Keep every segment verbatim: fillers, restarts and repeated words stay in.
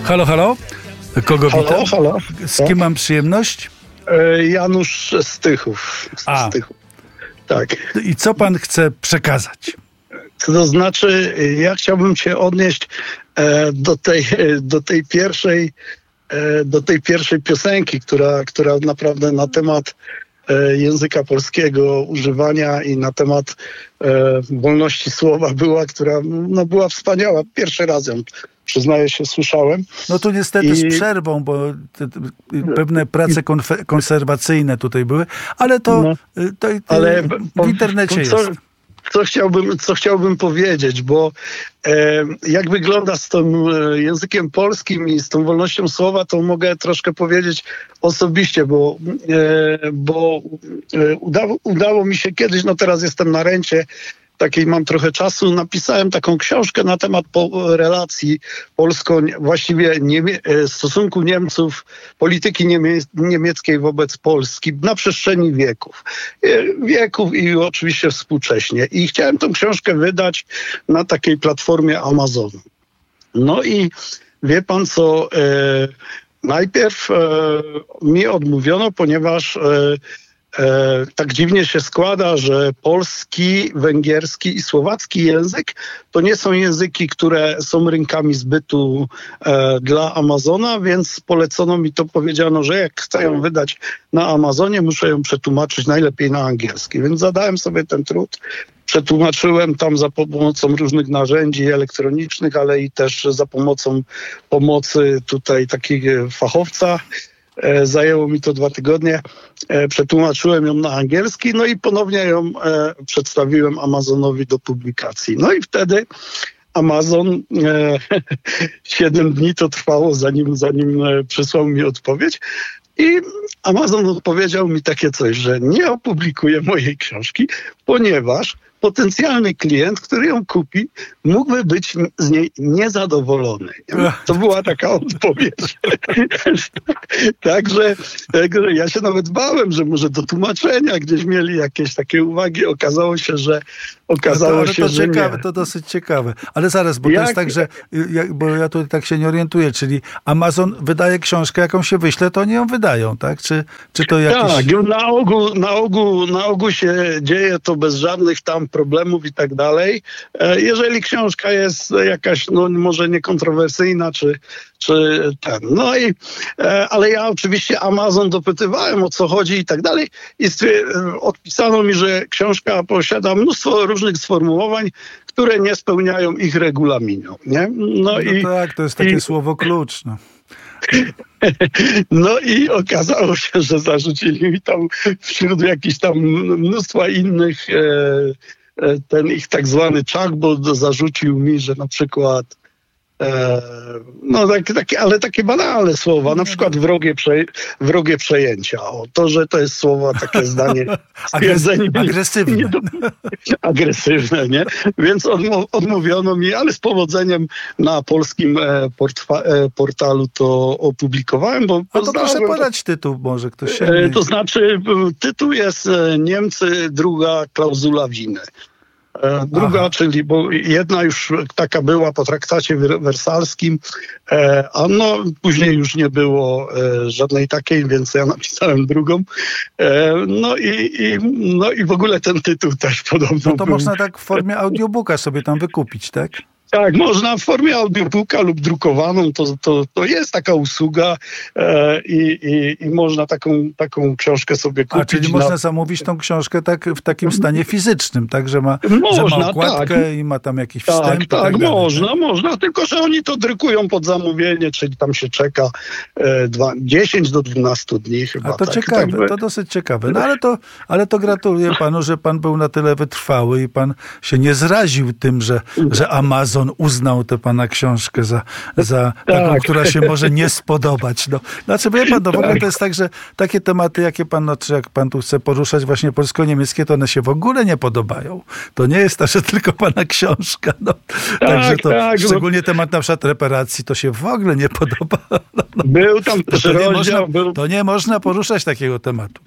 Halo, halo. Kogo Halo, witam? halo. Z kim mam przyjemność? E, Janusz Stychów. A. Stychów. Tak. I co pan chce przekazać? To znaczy, ja chciałbym się odnieść e, do tej, do tej pierwszej e, do tej pierwszej piosenki, która, która naprawdę na temat e, języka polskiego używania i na temat e, wolności słowa była, która no, była wspaniała. Pierwszy raz ją, przyznaję się, słyszałem. No tu niestety I... z przerwą, bo te, te, pewne prace konfe- konserwacyjne tutaj były, ale to, No, to, to ale w internecie co, jest. Co chciałbym, co chciałbym powiedzieć, bo e, jak wygląda z tym e, językiem polskim i z tą wolnością słowa, to mogę troszkę powiedzieć osobiście, bo, e, bo e, udało, udało mi się kiedyś, no teraz jestem na rencie, takiej mam trochę czasu, napisałem taką książkę na temat po, relacji polsko, właściwie niemie, stosunku Niemców, polityki niemie, niemieckiej wobec Polski na przestrzeni wieków. Wieków i oczywiście współcześnie. I chciałem tą książkę wydać na takiej platformie Amazonu. No i wie pan co, e, najpierw e, mi odmówiono, ponieważ e, E, tak dziwnie się składa, że polski, węgierski i słowacki język to nie są języki, które są rynkami zbytu e, dla Amazona, więc polecono mi to, powiedziano, że jak chcę ją wydać na Amazonie, muszę ją przetłumaczyć najlepiej na angielski. Więc zadałem sobie ten trud. Przetłumaczyłem tam za pomocą różnych narzędzi elektronicznych, ale i też za pomocą pomocy tutaj takiego fachowca. E, zajęło mi to dwa tygodnie. E, przetłumaczyłem ją na angielski, no i ponownie ją e, przedstawiłem Amazonowi do publikacji. No i wtedy Amazon, e, siedem dni to trwało, zanim, zanim e, przysłał mi odpowiedź. I Amazon odpowiedział mi takie coś, że nie opublikuje mojej książki, ponieważ potencjalny klient, który ją kupi, mógłby być z niej niezadowolony. To była taka odpowiedź. Także, także ja się nawet bałem, że może do tłumaczenia gdzieś mieli jakieś takie uwagi. Okazało się, że okazało no to, ale się, to że ciekawe, nie. To dosyć ciekawe. Ale zaraz, bo Jak... to jest tak, że ja, bo ja tutaj tak się nie orientuję, czyli Amazon wydaje książkę, jaką się wyśle, to oni ją wydają, tak? Czy, czy to jakiś... Tak, na ogół, na, ogół, na ogół się dzieje to bez żadnych tam problemów i tak dalej. Jeżeli książka jest jakaś, no może niekontrowersyjna, czy, czy ten. No i, ale ja oczywiście Amazon dopytywałem, o co chodzi i tak dalej. I odpisano mi, że książka posiada mnóstwo różnych sformułowań, które nie spełniają ich regulaminu. Nie? No, no i, tak, to jest takie i, słowo klucz. No. No i okazało się, że zarzucili mi tam wśród jakichś tam mnóstwa innych e, e, ten ich tak zwany chatbot zarzucił mi, że na przykład e, no tak, takie, ale takie banalne słowa, na przykład wrogie, prze, wrogie przejęcia. O, to, że to jest słowo, takie zdanie stwierdzenie agresywne. Nie, agresywne, nie? Więc odmów, odmówiono mi, ale z powodzeniem na polskim e, portfa, e, portalu to opublikowałem, bo A to proszę podać tytuł, może ktoś się... E, to znaczy, tytuł jest e, Niemcy, druga klauzula winy. Druga, Aha. czyli, bo jedna już taka była po traktacie wersalskim, e, a no później już nie było e, żadnej takiej, więc ja napisałem drugą. E, no, i, i, no i w ogóle ten tytuł też podobno No to był. można tak w formie audiobooka sobie tam wykupić, tak? Tak, można w formie audiobooka lub drukowaną, to, to, to jest taka usługa e, i, i, i można taką, taką książkę sobie kupić. A czyli na... można zamówić tą książkę tak w takim stanie fizycznym, tak, że ma, można, że ma okładkę tak. i ma tam jakiś tak, wstęp. Tak, tak można, dalej. można, tylko że oni to drukują pod zamówienie, czyli tam się czeka e, dwa, dziesięć do dwunastu dni chyba. A to tak, ciekawe, tak, to dosyć ciekawe. No ale to, ale to gratuluję panu, że pan był na tyle wytrwały i pan się nie zraził tym, że, że Amazon uznał tę pana książkę za, za taką, tak. która się może nie spodobać. No, znaczy, wie pan, no w ogóle to jest tak, że takie tematy, jakie pan, no, czy jak pan tu chce poruszać właśnie polsko-niemieckie, to one się w ogóle nie podobają. To nie jest to, że tylko pana książka. No. Tak, Także to tak, szczególnie no. temat na przykład reparacji, to się w ogóle nie podoba. No, no. Był tam też to, to, nie rozdział, można, był... to nie można poruszać takiego tematu.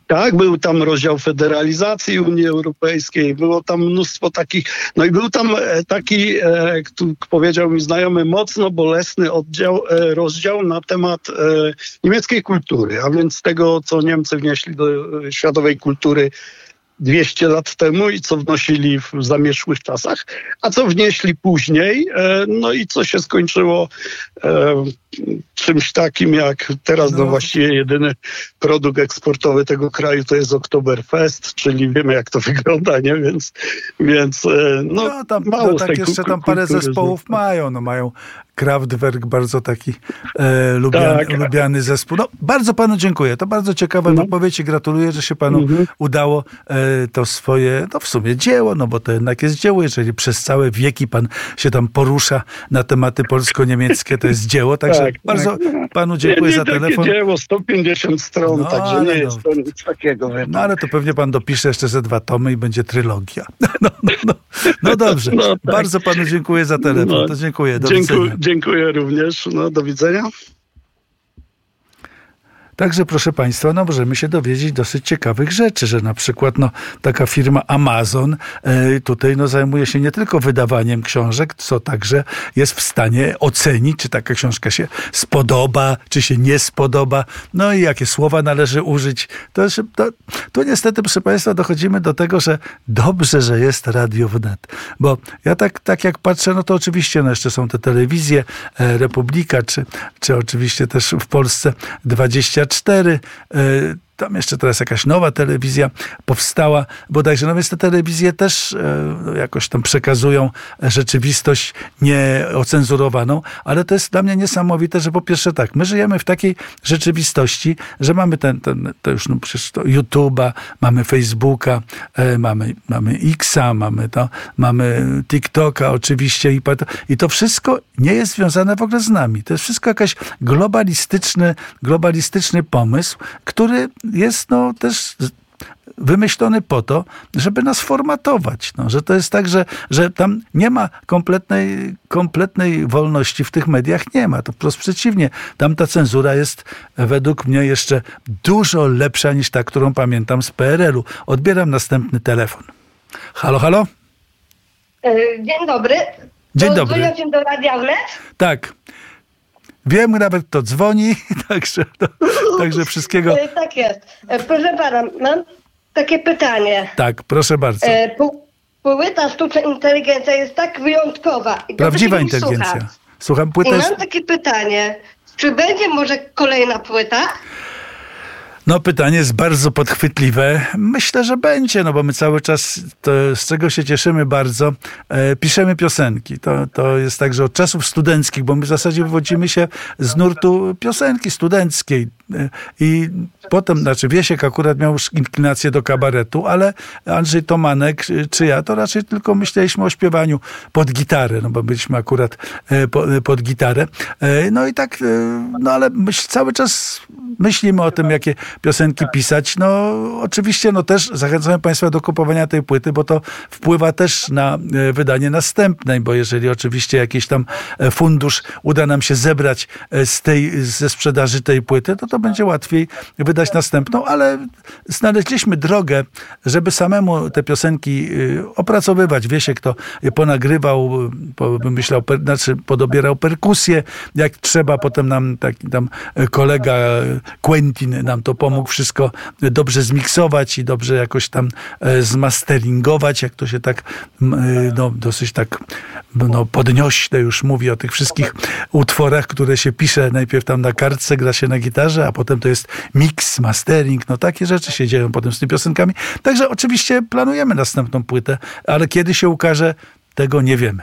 Tak, był tam rozdział federalizacji Unii Europejskiej, było tam mnóstwo takich, no i był tam taki, e, który powiedział mi znajomy, mocno bolesny oddział, e, rozdział na temat e, niemieckiej kultury, a więc tego, co Niemcy wnieśli do e, światowej kultury dwieście lat temu i co wnosili w zamierzchłych czasach, a co wnieśli później, e, no i co się skończyło e, czymś takim jak teraz no. no właściwie jedyny produkt eksportowy tego kraju to jest Oktoberfest, czyli wiemy jak to wygląda, nie? Więc, więc e, no, no tam, mało no, tak jeszcze tam parę zespołów mają, no mają Kraftwerk, bardzo taki e, lubiany, tak. lubiany zespół. No, bardzo panu dziękuję. To bardzo ciekawa no. wypowiedź i gratuluję, że się panu mhm. udało e, to swoje, no w sumie dzieło, no bo to jednak jest dzieło. Jeżeli przez całe wieki pan się tam porusza na tematy polsko-niemieckie, to jest dzieło. Także tak, bardzo tak. panu dziękuję nie, nie za telefon. dzieło, sto pięćdziesiąt stron, no, także nie no, jest to nic takiego. No ale to pewnie pan dopisze jeszcze ze dwa tomy i będzie trylogia. No, no, no. no dobrze. No, tak. Bardzo panu dziękuję za telefon. No. To dziękuję. Do dziękuję. widzenia. Dziękuję również. No, do widzenia. Także proszę państwa, no możemy się dowiedzieć dosyć ciekawych rzeczy, że na przykład no, taka firma Amazon e, tutaj no, zajmuje się nie tylko wydawaniem książek, co także jest w stanie ocenić, czy taka książka się spodoba, czy się nie spodoba, no i jakie słowa należy użyć. To, to, to niestety, proszę państwa, dochodzimy do tego, że dobrze, że jest Radio Wnet. Bo ja tak, tak jak patrzę, no to oczywiście no, jeszcze są te telewizje, e, Republika, czy, czy oczywiście też w Polsce dwadzieścia cztery. Tam jeszcze teraz jakaś nowa telewizja powstała bodajże. No więc te telewizje też no, jakoś tam przekazują rzeczywistość nieocenzurowaną, ale to jest dla mnie niesamowite, że po pierwsze tak, my żyjemy w takiej rzeczywistości, że mamy ten, ten to już no przecież to YouTube'a, mamy Facebooka, e, mamy, mamy Xa, mamy to, mamy TikToka oczywiście i, i to wszystko nie jest związane w ogóle z nami. To jest wszystko jakaś globalistyczny, globalistyczny pomysł, który jest no też wymyślony po to, żeby nas formatować. No, że to jest tak, że, że tam nie ma kompletnej, kompletnej wolności w tych mediach. Nie ma. To wprost przeciwnie. Tam ta cenzura jest według mnie jeszcze dużo lepsza niż ta, którą pamiętam z P R L u. Odbieram następny telefon. Halo, halo? Dzień dobry. Dzień to dobry. Dzwonię do Radia Wnet? Tak. Wiem, nawet kto dzwoni, także, to, także wszystkiego... Tak jest. Proszę pana, mam takie pytanie. Tak, proszę bardzo. Płyta Sztuczna Inteligencja jest tak wyjątkowa. I Prawdziwa inteligencja. Słucham, słucham płytę. I jest... mam takie pytanie. Czy będzie może kolejna płyta? No pytanie jest bardzo podchwytliwe. Myślę, że będzie, no bo my cały czas, to, z czego się cieszymy bardzo, e, piszemy piosenki. To, to jest tak, że od czasów studenckich, bo my w zasadzie wywodzimy się z nurtu piosenki studenckiej. E, I potem, znaczy Wiesiek akurat miał już inklinację do kabaretu, ale Andrzej Tomanek czy ja, to raczej tylko myśleliśmy o śpiewaniu pod gitarę, no bo byliśmy akurat e, po, pod gitarę. E, no i tak, e, no ale myśl, cały czas myślimy o tym, jakie piosenki pisać. No oczywiście no też zachęcamy państwa do kupowania tej płyty, bo to wpływa też na wydanie następnej, bo jeżeli oczywiście jakiś tam fundusz uda nam się zebrać z tej, ze sprzedaży tej płyty, to to będzie łatwiej wydać następną, ale znaleźliśmy drogę, żeby samemu te piosenki opracowywać. Wiesiek to ponagrywał, wymyślał, znaczy podobierał perkusję, jak trzeba, potem nam taki tam kolega Quentin nam to pomógł wszystko dobrze zmiksować i dobrze jakoś tam zmasteringować, jak to się tak no, dosyć tak no, podniośle już mówi o tych wszystkich utworach, które się pisze najpierw tam na kartce, gra się na gitarze, a potem to jest mix, mastering, no takie rzeczy się dzieją potem z tymi piosenkami. Także oczywiście planujemy następną płytę, ale kiedy się ukaże, tego nie wiemy.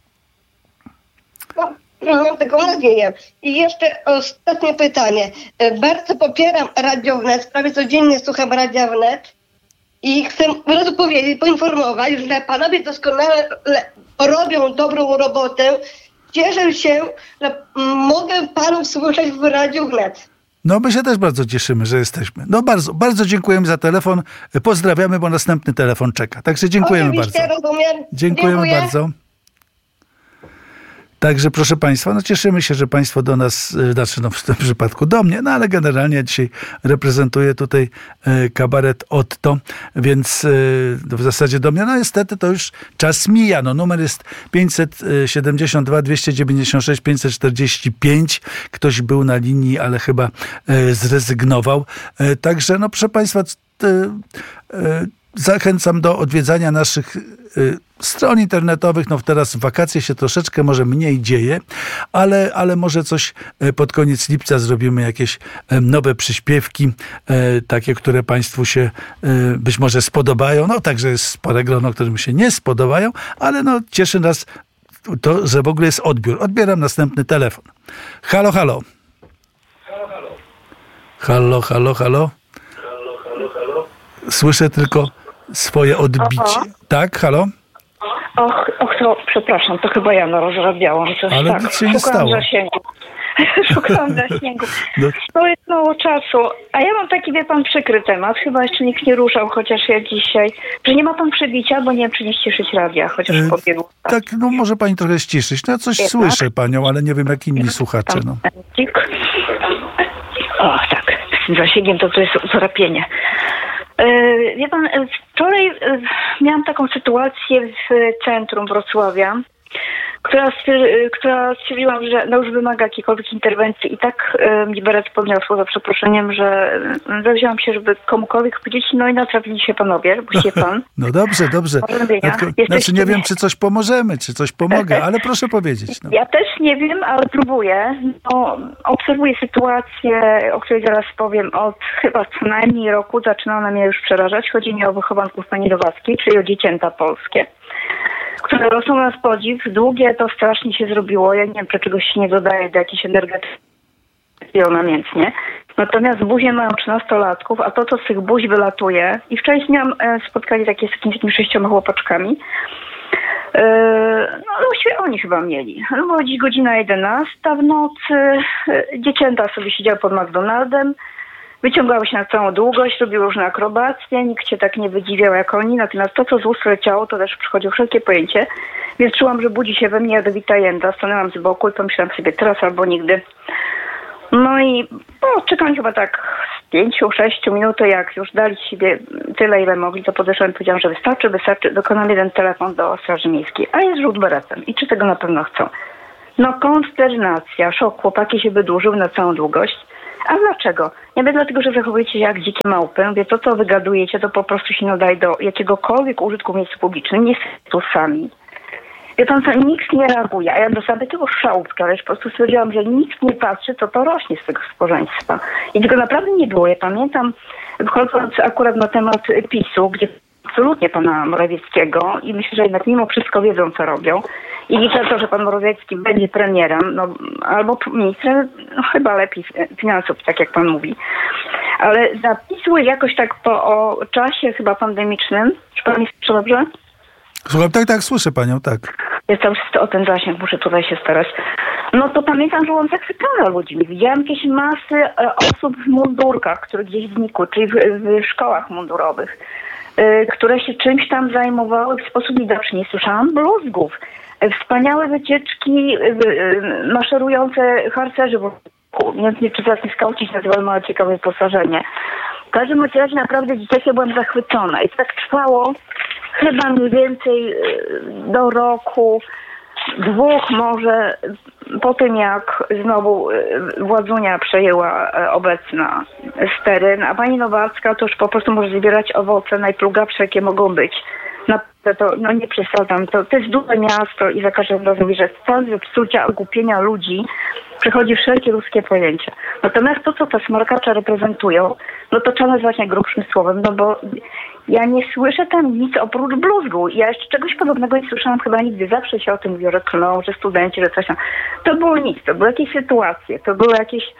Mam taką nadzieję. I jeszcze ostatnie pytanie. Bardzo popieram Radio Wnet, prawie codziennie słucham Radia Wnet i chcę od razu powiedzieć, poinformować, że panowie doskonale robią dobrą robotę. Cieszę się, że mogę panów słyszeć w Radiu Wnet. No my się też bardzo cieszymy, że jesteśmy. No bardzo, bardzo dziękujemy za telefon. Pozdrawiamy, bo następny telefon czeka. Także dziękujemy Oczywiście, bardzo. Rozumiem. Dziękujemy Dziękuję. bardzo. Także proszę Państwa, no cieszymy się, że Państwo do nas, znaczy no w tym przypadku do mnie, no ale generalnie ja dzisiaj reprezentuję tutaj e, kabaret Otto, więc e, w zasadzie do mnie, no niestety to już czas mija, no numer jest pięćset siedemdziesiąt dwa dwieście dziewięćdziesiąt sześć pięćset czterdzieści pięć, ktoś był na linii, ale chyba e, zrezygnował, e, także no proszę Państwa, e, e, zachęcam do odwiedzania naszych y, stron internetowych. No teraz w wakacje się troszeczkę może mniej dzieje, ale, ale może coś pod koniec lipca zrobimy, jakieś y, nowe przyśpiewki, y, takie, które Państwu się y, być może spodobają. No także jest spore grono, którym się nie spodobają, ale no cieszy nas to, że w ogóle jest odbiór. Odbieram następny telefon. Halo, halo. Halo, halo, halo. Słyszę tylko swoje odbicie. Aha. Tak, halo? Och, och to, przepraszam, to chyba ja no, rozrabiałam coś. Ale tak. nic się nie Szukałam stało. zasięgu. Szukałam zasięgu. No. To jest mało czasu. A ja mam taki, wie pan, przykry temat. Chyba jeszcze nikt nie ruszał, chociaż ja dzisiaj. Że nie ma pan przebicia, bo nie wiem, czy nie ściszyć radia, chociaż E, pobiegł. Tak, no może pani trochę ściszyć. No ja coś Jednak? słyszę panią, ale nie wiem jak inni słuchacze. No. O, tak. Z tym zasięgiem to to jest zarapienie. Wie pan, wczoraj miałam taką sytuację w centrum Wrocławia, która, która stwierdziłam, że no już wymaga jakiejkolwiek interwencji i tak mi beret podniosło za przeproszeniem, że zawzięłam się, żeby komukolwiek powiedzieć, no i natrafili się panowie, właściwie pan. No dobrze, dobrze. Tylko, znaczy nie wiem, czy coś pomożemy, czy coś pomogę, ale proszę powiedzieć. No. Ja też nie wiem, ale próbuję. No, obserwuję sytuację, o której zaraz powiem, od chyba co najmniej roku. Zaczyna ona mnie już przerażać. Chodzi mi o wychowanków pani Nowackiej, czyli o dziecięta polskie, które rosną na podziw. Długie to strasznie się zrobiło. Ja nie wiem, dlaczego się nie dodaje do jakiejś energetyki namiętnie. Natomiast buzie mają trzynastolatków, a to, co z tych buź wylatuje. I wczoraj miałam spotkanie takie z jakimiś takimi sześcioma chłopaczkami. Yy, no właściwie oni chyba mieli. No była dziś godzina jedenasta w nocy. Yy, dziecięta sobie siedziały pod McDonaldem. Wyciągały się na całą długość, robiły różne akrobacje, nikt się tak nie wydziwiał jak oni, natomiast to, co z ust leciało, to też przychodziło wszelkie pojęcie, więc czułam, że budzi się we mnie jadowita jędza. Stanęłam z boku i pomyślałam sobie teraz albo nigdy. No i po czekam chyba tak z pięciu, sześciu minut, jak już dali siebie tyle, ile mogli, to podeszłam i powiedziałam, że wystarczy, wystarczy, dokonam jeden telefon do Straży Miejskiej, a jest rzut beretem i czy tego na pewno chcą. No konsternacja, szok, chłopaki się wydłużyły na całą długość. A dlaczego? Nie wiem, dlatego, że zachowujecie się jak dzikie małpy. Mówię, to co wygadujecie, to po prostu się nadaje do jakiegokolwiek użytku w miejscu publicznym. Nie tu sami. Wie pan co, nikt nie reaguje. A ja do sobie tego szału wczoraj po prostu stwierdziłam, że nikt nie patrzy, co to rośnie z tego społeczeństwa. I tego naprawdę nie było. Ja pamiętam, wchodząc akurat na temat PiSu, gdzie absolutnie pana Morawieckiego i myślę, że jednak mimo wszystko wiedzą, co robią. I liczę to, że pan Morawiecki będzie premierem, no, albo ministrem, no chyba lepiej finansów, tak jak pan mówi. Ale zapisły jakoś tak po o czasie chyba pandemicznym, czy pan mnie słyszy dobrze? Słucham, tak, tak, słyszę panią, tak. Jest cały czas o ten zasięg, muszę tutaj się starać. No to pamiętam, że byłam zachwycona ludźmi. Widziałam jakieś masy e, osób w mundurkach, które gdzieś znikły, czyli w, w szkołach mundurowych, e, które się czymś tam zajmowały w sposób widoczny. Nie słyszałam bluzgów. Wspaniałe wycieczki, maszerujące harcerzy, nie wiem, czy teraz nie skauci się nazywały, małe ciekawe wyposażenie. W każdym razie naprawdę dzisiaj byłam zachwycona i tak trwało chyba mniej więcej do roku, dwóch może, po tym jak znowu władzunia przejęła obecna stery, a pani Nowacka to już po prostu może zbierać owoce najplugawsze, jakie mogą być. Naprawdę to, no nie przesadzam, to, to jest duże miasto i za każdym razem mówię, że stan zepsucia, ogłupienia ludzi przechodzi wszelkie ludzkie pojęcia. Natomiast to, co te smarkacze reprezentują, no to trzeba nazwać najgrubszym słowem, no bo ja nie słyszę tam nic oprócz bluzgu. Ja jeszcze czegoś podobnego nie słyszałam chyba nigdy. Zawsze się o tym mówi, że klną, że studenci, że coś tam. To było nic, to były jakieś sytuacje, to były jakieś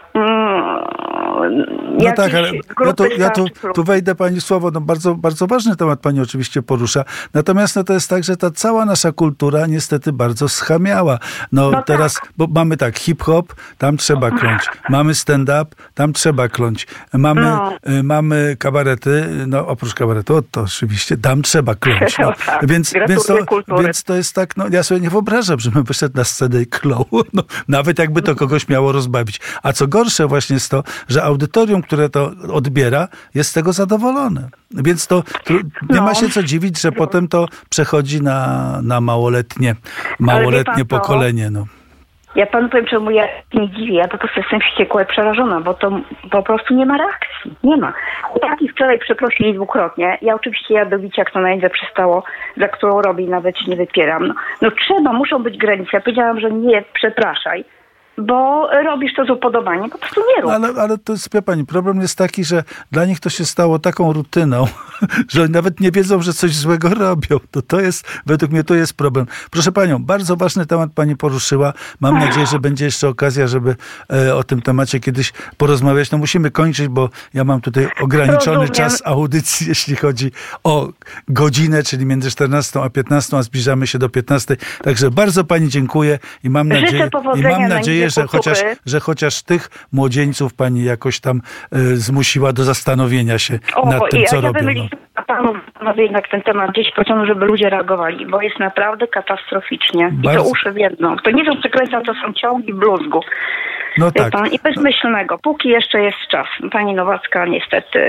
No tak, ale ja tu, ja tu, tu wejdę pani słowo, no bardzo, bardzo ważny temat pani oczywiście porusza. Natomiast no to jest tak, że ta cała nasza kultura niestety bardzo schamiała. No, no teraz, tak. Bo mamy tak, hip-hop, tam trzeba kląć. Mamy stand-up, tam trzeba kląć. Mamy, no. y, mamy kabarety, no oprócz kabaretu, to oczywiście, tam trzeba kląć. No. tak. Więc, więc, to, więc to jest tak, no ja sobie nie wyobrażam, żebym wyszedł na scenę i klął. No, nawet jakby to kogoś miało rozbawić. A co gorsze właśnie jest to, że audytorium, które to odbiera, jest z tego zadowolone. Więc to, to nie no. ma się co dziwić, że potem to przechodzi na, na małoletnie, małoletnie pokolenie. No. Ja panu powiem, czemu ja nie dziwię. Ja po prostu jestem wściekła i przerażona, bo to po prostu nie ma reakcji. Nie ma. Chłopaki wczoraj przeprosili dwukrotnie. Ja oczywiście Jadowicz jak to najędzę przystało, za którą robię i nawet się nie wypieram. No, no trzeba, muszą być granice. Ja powiedziałam, że nie, przepraszaj. Bo robisz to z upodobaniem, po prostu nie rób. Ale, ale to jest, wie pani, problem jest taki, że dla nich to się stało taką rutyną, że oni nawet nie wiedzą, że coś złego robią. To, to jest, według mnie to jest problem. Proszę panią, bardzo ważny temat pani poruszyła. Mam nadzieję, że będzie jeszcze okazja, żeby e, o tym temacie kiedyś porozmawiać. No musimy kończyć, bo ja mam tutaj ograniczony Rozumiem. czas audycji, jeśli chodzi o godzinę, czyli między czternastą a piętnastą, a zbliżamy się do piętnastej. Także bardzo pani dziękuję i mam nadzieję, i mam nadzieję, że chociaż, że chociaż tych młodzieńców pani jakoś tam y, zmusiła do zastanowienia się o, nad tym, co ja robią. Ja no. Panów jednak ten temat gdzieś pociągnął, żeby ludzie reagowali, bo jest naprawdę katastroficznie. Bardzo... I to uszy wiedzą. To nie wiem, przekręcam, to są ciągi bluzgu. No tak. Pan, i bezmyślnego. Póki jeszcze jest czas. Pani Nowacka niestety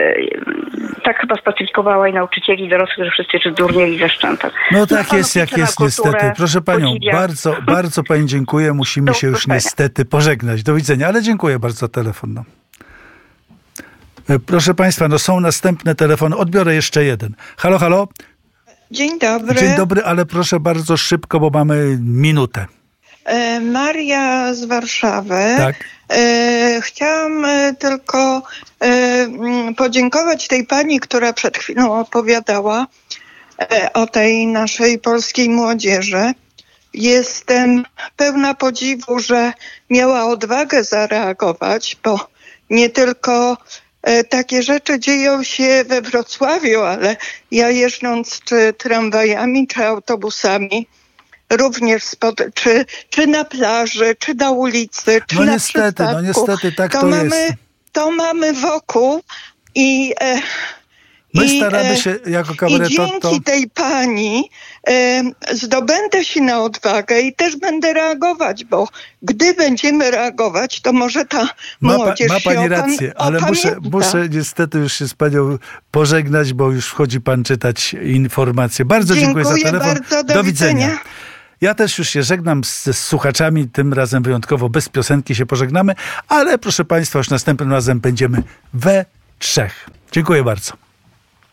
tak chyba spacyfikowała i nauczycieli dorosłych, że wszyscy czy durnieli ze szczęta. No tak no, jest, jak jest kulturę, niestety. Proszę panią, podziwia. bardzo, bardzo pani dziękuję. Musimy Do się już usłyszenia. niestety pożegnać. Do widzenia, ale dziękuję bardzo za telefon. No. Proszę państwa, no są następne telefony. Odbiorę jeszcze jeden. Halo, halo. Dzień dobry. Dzień dobry, ale proszę bardzo szybko, bo mamy minutę. Maria z Warszawy. Tak. Chciałam tylko podziękować tej pani, która przed chwilą opowiadała o tej naszej polskiej młodzieży. Jestem pełna podziwu, że miała odwagę zareagować, bo nie tylko takie rzeczy dzieją się we Wrocławiu, ale ja jeżdżąc czy tramwajami, czy autobusami, również spod, czy, czy na plaży, czy na ulicy, czy no na niestety, przystanku. No niestety, tak to, to mamy, jest. To mamy wokół i... E, My I, staramy się jako kabaret. I dzięki to... tej pani e, zdobędę się na odwagę i też będę reagować, bo gdy będziemy reagować, to może ta ma młodzież pa, ma pani się rację, opan- ale muszę, muszę niestety już się z panią pożegnać, bo już wchodzi pan czytać informacje. Bardzo dziękuję, dziękuję za telefon. Bardzo, do, do widzenia. widzenia. Ja też już się żegnam z, z słuchaczami, tym razem wyjątkowo bez piosenki się pożegnamy, ale proszę państwa, już następnym razem będziemy we trzech. Dziękuję bardzo.